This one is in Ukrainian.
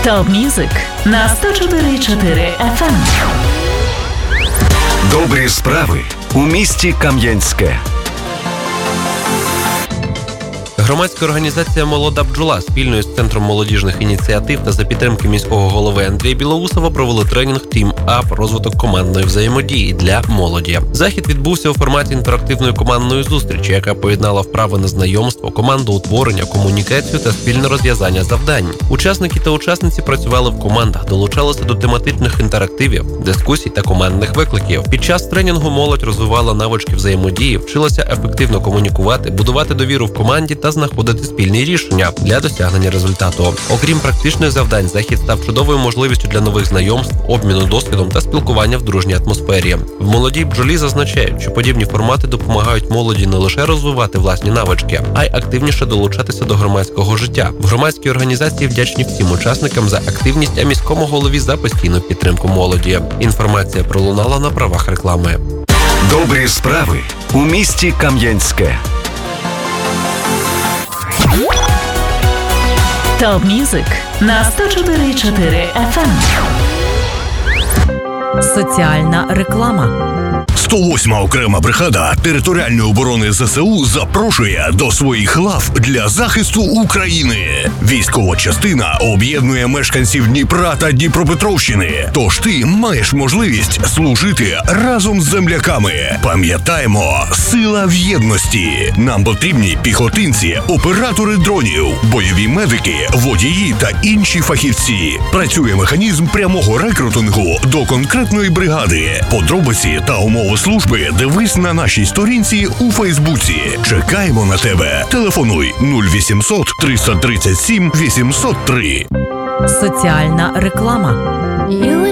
Top Music на 104.4 FM. Добрі справи у місті Кам'янське. Громадська організація «Молода бджола» спільно з Центром молодіжних ініціатив та за підтримки міського голови Андрія Білоусова провели тренінг «Team Up» розвиток командної взаємодії для молоді. Захід відбувся у форматі інтерактивної командної зустрічі, яка поєднала вправи на знайомство, командоутворення, комунікацію та спільне розв'язання завдань. Учасники та учасниці працювали в командах, долучалися до тематичних інтерактивів, дискусій та командних викликів. Під час тренінгу молодь розвивала навички взаємодії, вчилася ефективно комунікувати, будувати довіру в команді та знаходити спільні рішення для досягнення результату. Окрім практичних завдань, захід став чудовою можливістю для нових знайомств, обміну досвідом та спілкування в дружній атмосфері. В «Молодій бджолі» зазначають, що подібні формати допомагають молоді не лише розвивати власні навички, а й активніше долучатися до громадського життя. В громадській організації вдячні всім учасникам за активність, а міському голові за постійну підтримку молоді. Інформація пролунала на правах реклами. Добрі справи у місті Кам'янське. Top Music на 104.4 FM. Соціальна реклама. 108-ма окрема бригада територіальної оборони ЗСУ запрошує до своїх лав для захисту України. Військова частина об'єднує мешканців Дніпра та Дніпропетровщини. Тож ти маєш можливість служити разом з земляками. Пам'ятаємо, сила в єдності. Нам потрібні піхотинці, оператори дронів, бойові медики, водії та інші фахівці. Працює механізм прямого рекрутингу до конкретної бригади. Подробиці та умови служби дивись на нашій сторінці у Фейсбуці. Чекаємо на тебе. Телефонуй 0800 337 803. Соціальна реклама.